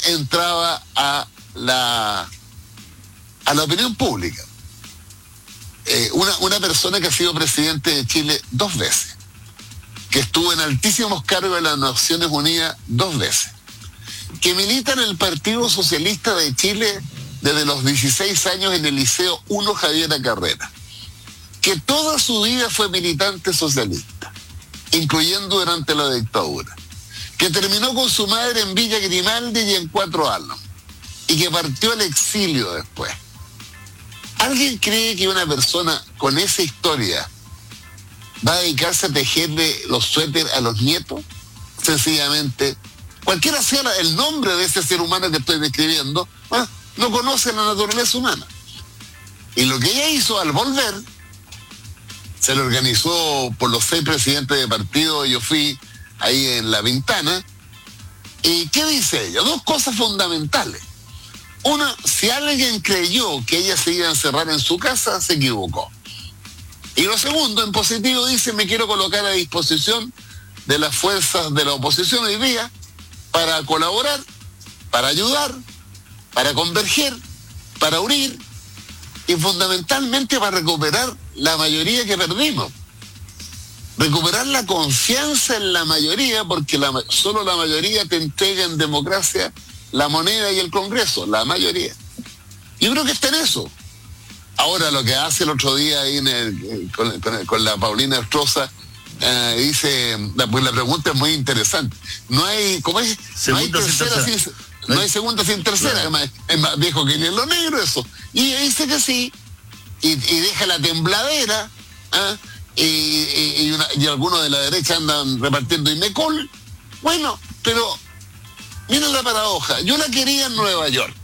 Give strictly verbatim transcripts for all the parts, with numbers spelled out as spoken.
entraba a la, a la opinión pública. Eh, una, una persona que ha sido presidente de Chile dos veces, que estuvo en altísimos cargos de las Naciones Unidas dos veces, que milita en el Partido Socialista de Chile desde los dieciséis años en el Liceo uno Javier Carrera, que toda su vida fue militante socialista, incluyendo durante la dictadura, que terminó con su madre en Villa Grimaldi y en Cuatro Álamos, y que partió al exilio después. ¿Alguien cree que una persona con esa historia va a dedicarse a tejerle los suéteres a los nietos? Sencillamente, cualquiera sea el nombre de ese ser humano que estoy describiendo, ¿eh? no conoce la naturaleza humana. Y lo que ella hizo al volver, se lo organizó por los seis presidentes de partido, yo fui ahí en La Pintana. ¿Y qué dice ella? Dos cosas fundamentales. Una, si alguien creyó que ella se iba a encerrar en su casa, se equivocó. Y lo segundo, en positivo, dice, me quiero colocar a disposición de las fuerzas de la oposición hoy día para colaborar, para ayudar, para converger, para unir y fundamentalmente para recuperar la mayoría que perdimos. Recuperar la confianza en la mayoría, porque la, solo la mayoría te entrega en democracia la moneda y el Congreso, la mayoría. Yo creo que está en eso. Ahora lo que hace el otro día ahí en el, con, con, con la Paulina Estroza, eh, dice, la, pues la pregunta es muy interesante. No hay, ¿cómo es? No hay tercera sin, no hay segunda sin tercera, claro. es, más, es más viejo que ni en lo negro eso. Y ella dice que sí, y, y deja la tembladera, ¿eh? y, y, y, una, y algunos de la derecha andan repartiendo Imecol. Bueno, pero miren la paradoja, yo la quería en Nueva York.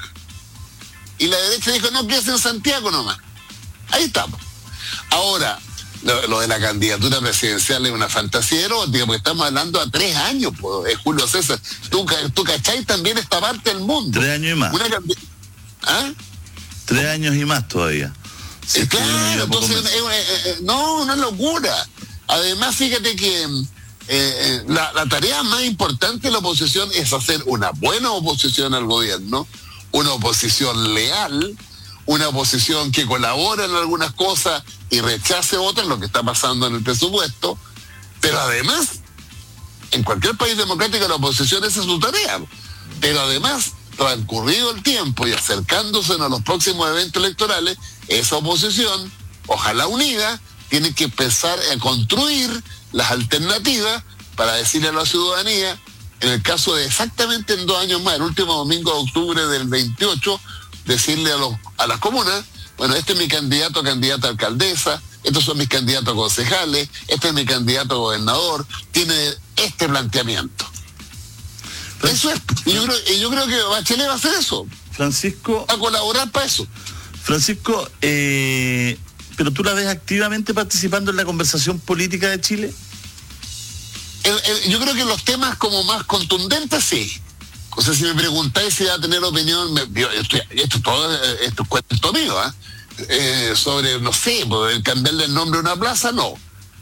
Y la derecha dijo, no, que es en Santiago nomás. Ahí estamos. Ahora, lo, lo de la candidatura presidencial es una fantasía erótica, porque estamos hablando a tres años, pues, Julio César. Tú, tú cachai también esta parte del mundo. Tres años y más. Una candi- ¿Ah? Tres años y más todavía. Sí, claro, entonces, eh, eh, no, una locura. Además, fíjate que eh, la, la tarea más importante de la oposición es hacer una buena oposición al gobierno, una oposición leal, una oposición que colabora en algunas cosas y rechace otras, lo que está pasando en el presupuesto, pero además, en cualquier país democrático la oposición esa es su tarea, pero además, transcurrido el tiempo y acercándose a los próximos eventos electorales, esa oposición, ojalá unida, tiene que empezar a construir las alternativas para decirle a la ciudadanía, en el caso de exactamente en dos años más, el último domingo de octubre del veintiocho, decirle a, los, a las comunas, bueno, este es mi candidato a candidata a alcaldesa, estos son mis candidatos a concejales, este es mi candidato a gobernador, tiene este planteamiento. Eso es, y yo creo, y yo creo que Bachelet va a hacer eso. Francisco. A colaborar para eso. Francisco, eh, ¿pero tú la ves activamente participando en la conversación política de Chile? El, el, yo creo que los temas como más contundentes, sí. O sea, si me preguntáis si va a tener opinión, me, yo, estoy, esto todo esto es cuento mío, ¿eh? Eh, sobre, no sé, el cambiarle el nombre a una plaza, no.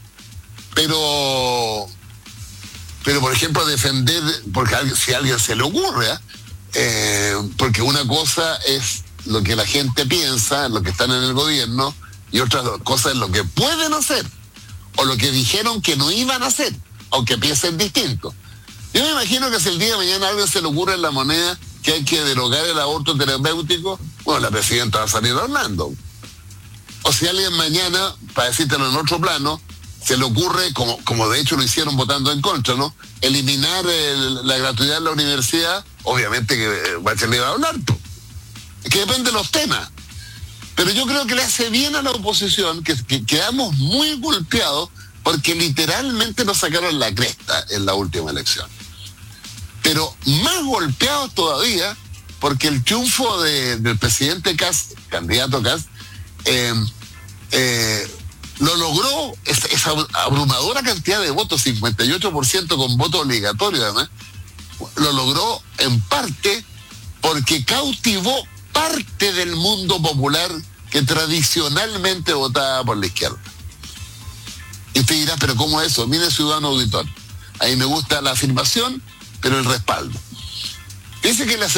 Pero, pero por ejemplo, defender, porque a alguien, si a alguien se le ocurre, ¿eh? Eh, porque una cosa es lo que la gente piensa, lo que están en el gobierno, y otra cosa es lo que pueden hacer, o lo que dijeron que no iban a hacer, aunque piensen distinto. Yo me imagino que si el día de mañana a alguien se le ocurre en la moneda que hay que derogar el aborto terapéutico, bueno, la presidenta va a salir hablando. O si alguien mañana, para decírtelo en otro plano, se le ocurre, como, como de hecho lo hicieron votando en contra, ¿no? Eliminar el, la gratuidad en la universidad, obviamente que Bachelet va a hablar, pues. Es que depende de los temas. Pero yo creo que le hace bien a la oposición, que, que quedamos muy golpeados, porque literalmente nos sacaron la cresta en la última elección. Pero más golpeados todavía, porque el triunfo de, del presidente Kast, candidato Kast, eh, eh, lo logró esa, esa abrumadora cantidad de votos, cincuenta y ocho por ciento con voto obligatorio además, lo logró en parte porque cautivó parte del mundo popular que tradicionalmente votaba por la izquierda. Y usted dirá, pero ¿cómo es eso? Mire, ciudadano auditor, ahí me gusta la afirmación, pero el respaldo. Dice que la